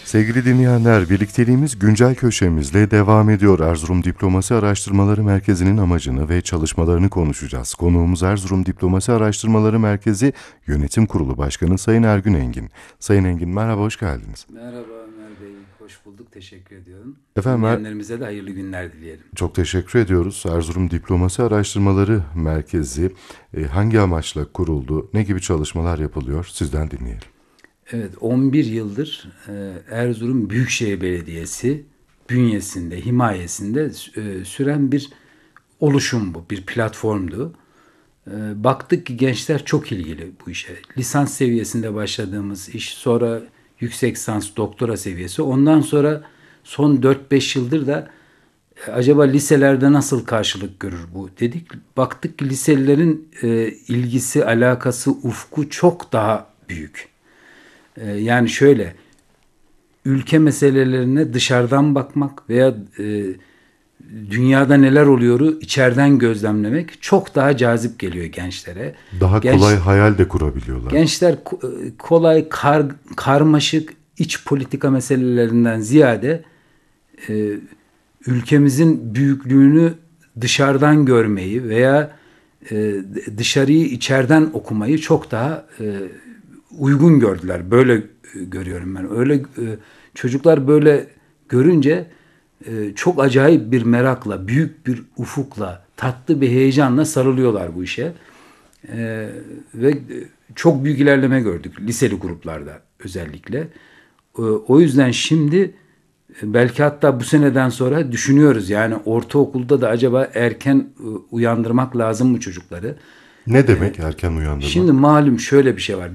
Sevgili dinleyenler, birlikteliğimiz güncel köşemizle devam ediyor. Erzurum Diplomasi Araştırmaları Merkezi'nin amacını ve çalışmalarını konuşacağız. Konuğumuz Erzurum Diplomasi Araştırmaları Merkezi Yönetim Kurulu Başkanı Sayın Ergün Engin. Sayın Engin, merhaba, hoş geldiniz. Merhaba Ömer Bey, hoş bulduk, teşekkür ediyorum. Efendim, Dinleyenlerimize de hayırlı günler dileyelim. çok teşekkür ediyoruz. Erzurum Diplomasi Araştırmaları Merkezi hangi amaçla kuruldu, ne gibi çalışmalar yapılıyor, sizden dinleyelim. Evet, 11 yıldır Erzurum Büyükşehir Belediyesi bünyesinde, himayesinde süren bir oluşum bu, bir platformdu. Baktık ki gençler çok ilgili bu işe. Lisans seviyesinde başladığımız iş, sonra yüksek lisans, doktora seviyesi. Ondan sonra son 4-5 yıldır da acaba liselerde nasıl karşılık görür bu dedik. Baktık ki liselilerin ilgisi, alakası, ufku çok daha büyük. Yani şöyle, ülke meselelerine dışarıdan bakmak veya dünyada neler oluyoru içeriden gözlemlemek çok daha cazip geliyor gençlere. Daha kolay hayal de kurabiliyorlar. Gençler kolay, karmaşık iç politika meselelerinden ziyade ülkemizin büyüklüğünü dışarıdan görmeyi veya dışarıyı içeriden okumayı çok daha uygun gördüler. Böyle görüyorum ben. Öyle çocuklar böyle görünce çok acayip bir merakla, büyük bir ufukla, tatlı bir heyecanla sarılıyorlar bu işe. Ve çok büyük ilerleme gördük liseli gruplarda özellikle. O yüzden şimdi belki hatta bu seneden sonra düşünüyoruz. Yani ortaokulda da acaba erken uyandırmak lazım mı çocukları? Ne demek erken uyandırmak? Şimdi malum şöyle bir şey var.